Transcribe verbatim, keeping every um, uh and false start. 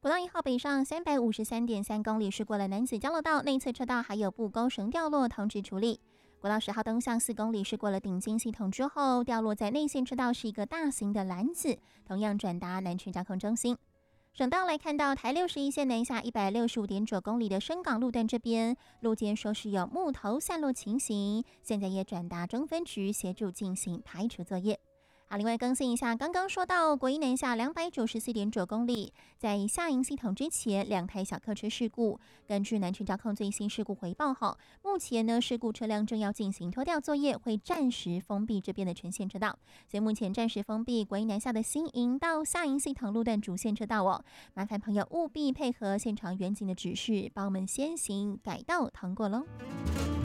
国道一号北上三百五十三点三公里是过了楠梓交流道，内侧车道还有布钩绳掉落，通知处理。国道十号东向四公里是过了顶尖系统之后，掉落在内线车道是一个大型的篮子，同样转达南区交通中心。省道来看到台六十一线南下一百六十五点九公里的深港路段这边，路肩说是有木头散落情形，现在也转达中分局协助进行排除作业。好，另外更新一下，刚刚说到国一南下两百九十四点九公里，在下营系统之前，两台小客车事故。根据南区交控最新事故回报后，目前呢事故车辆正要进行拖吊作业，会暂时封闭这边的全线车道，所以目前暂时封闭国一南下的新营到下营系统路段主线车道哦。麻烦朋友务必配合现场远景的指示，帮我们先行改道通过喽。